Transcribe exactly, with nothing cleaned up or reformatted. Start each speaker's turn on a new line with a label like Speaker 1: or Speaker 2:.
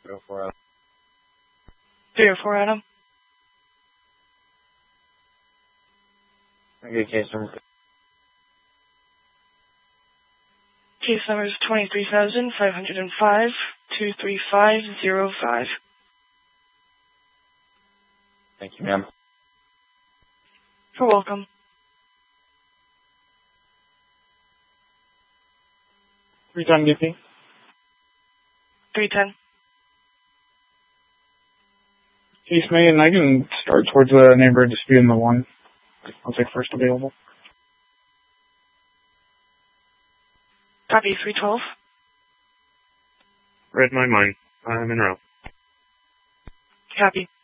Speaker 1: three oh four Adam.
Speaker 2: three oh four Adam.
Speaker 1: Okay, case number.
Speaker 2: Case number is twenty-three thousand five hundred five, two three five zero five.
Speaker 1: Thank you, ma'am.
Speaker 2: You're welcome.
Speaker 3: three ten D P.
Speaker 2: three ten.
Speaker 3: Case made, and I can start towards the neighborhood dispute in the one. I'll take first available.
Speaker 2: Copy, three twelve.
Speaker 4: Read my mind. I'm in route.
Speaker 2: Copy.